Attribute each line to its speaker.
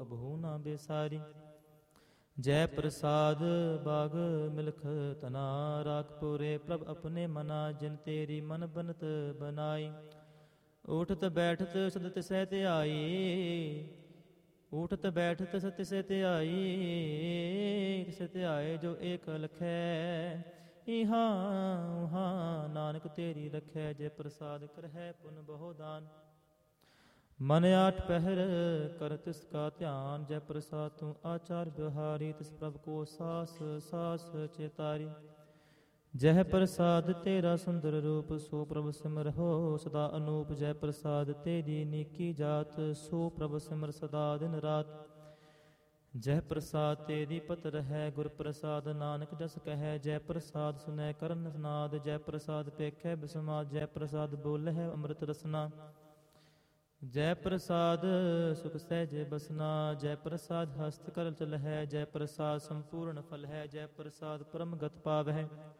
Speaker 1: ਕਬਹੂ ਨਾ ਬੇਸਾਰੀ। ਜੈ ਪ੍ਰਸਾਦ ਬਾਗ ਮਿਲਖ ਤਨਾ, ਰਾਖ ਪੂਰੇ ਪ੍ਰਭ ਆਪਣੇ ਮਨਾ, ਜਿਨ ਤੇਰੀ ਮਨ ਬਨਤ ਬਨਾਈ। ਉਠਤ ਬੈਠਤ ਸਦ ਤਿਸੈ ਧਿਆਈ, ਉਠਤ ਬੈਠਤ ਸਦ ਤਿਸੈ ਧਿਆਈ। ਤਿਸੈ ਧਿਆਏ ਜੋ ਏਕ ਲਖੈ, ਇਹਾਂ ਉਹਾਂ ਨਾਨਕ ਤੇਰੀ ਰਖੈ। ਜੈ ਪ੍ਰਸਾਦ ਕਰਹਿ ਪੁਨ ਬਹੁ ਦਾਨ, ਮਨ ਆਠ ਪਹਿਰ ਕਰ ਤਿਸ ਕਾ ਧਿਆਨ। ਜੈ ਪ੍ਰਸਾਦ ਤੂੰ ਆਚਾਰ ਬਿਹਾਰੀ, ਤਿਸ ਪ੍ਰਭ ਕੋ ਸਾਸ ਸਾਸ ਚੇਤਾਰੀ। ਜਹ ਪ੍ਰਸਾਦ ਤੇਰਾ ਸੁੰਦਰ ਰੂਪ, ਸੋ ਪ੍ਰਭ ਸਿਮਰਹੁ ਸਦਾ ਅਨੂਪ। ਜੈ ਪ੍ਰਸਾਦ ਤੇਰੀ ਨੀਕੀ ਜਾਤ, ਸੋ ਪ੍ਰਭ ਸਿਮਰ ਸਦਾ ਦਿਨ ਰਾਤ। ਜਹ ਪ੍ਰਸਾਦ ਤੇਰੀ ਪਤ ਰਹੈ, ਗੁਰ ਪ੍ਰਸਾਦ ਨਾਨਕ ਜਸ ਕਹਿ। ਜੈ ਪ੍ਰਸਾਦ ਸੁਨੈ ਕਰਨ ਨਾਦ, ਜੈ ਪ੍ਰਸਾਦ ਪੇਖੈ ਬਿਸਮਾਦ। ਜੈ ਪ੍ਰਸਾਦ ਬੋਲਹਿ ਅੰਮ੍ਰਿਤ ਰਸਨਾ, ਜੈ ਪ੍ਰਸਾਦ ਸੁਖ ਸਹਿਜੇ ਬਸਨਾ। ਜੈ ਪ੍ਰਸਾਦ ਹਸਤ ਕਰ ਚਲਹਿ, ਜੈ ਪ੍ਰਸਾਦ ਸੰਪੂਰਨ ਫਲ ਹੈ। ਜੈ ਪ੍ਰਸਾਦ ਪਰਮ ਗਤ ਪਾਵਹਿ,